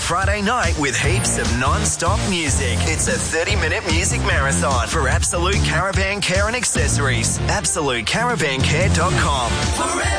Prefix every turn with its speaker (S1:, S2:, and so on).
S1: Friday night with heaps of non-stop music. It's a 30-minute music marathon for Absolute Caravan Care and Accessories. AbsoluteCaravanCare.com.